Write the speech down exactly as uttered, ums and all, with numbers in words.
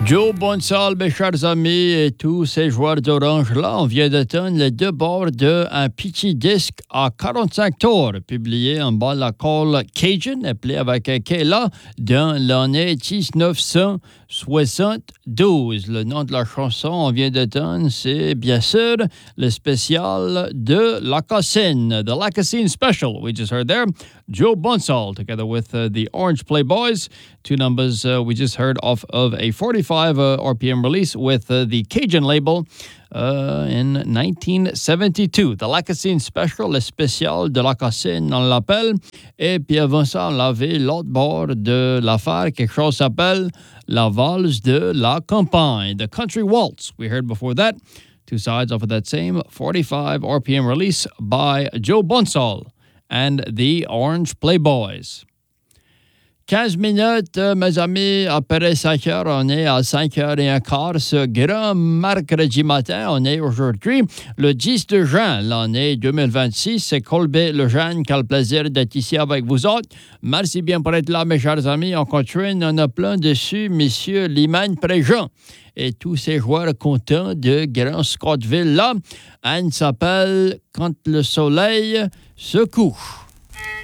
Joe Bonsall, mes chers amis, et tous ces joueurs d'orange-là, on vient d'atteindre les deux bords d'un petit disque à quarante-cinq tours, publié en bas de la colle Cajun, appelé avec un K là, dans l'année dix-neuf cent soixante-douze. Le nom de la chanson, on vient d'atteindre, c'est bien sûr le spécial de Lacassine, the Lacassine Special. We just heard there Joe Bonsall, together with uh, the Orange Playboys, two numbers uh, we just heard off of a forty-five uh, R P M release with uh, the Cajun label uh, in nineteen seventy-two. The Lacassine Special, le spécial de Lacassine, on l'appelle. Et puis avant ça, on avait l'autre bord de l'affaire, quelque chose s'appelle la valse de la campagne, the Country Waltz. We heard before that, two sides off of that same forty-five R P M release by Joe Bonsall and the Orange Playboys. quinze minutes, mes amis, après cinq heures, on est à cinq heures et un quart ce grand mercredi matin. On est aujourd'hui le dix de juin, l'année deux mille vingt-six. C'est Colbert Lejeune qui a le plaisir d'être ici avec vous autres. Merci bien pour être là, mes chers amis. On continue, on a plein dessus, messieurs Limagne Préjean et tous ces joueurs contents de Grand Scottville là. Anne s'appelle Quand le soleil se couche.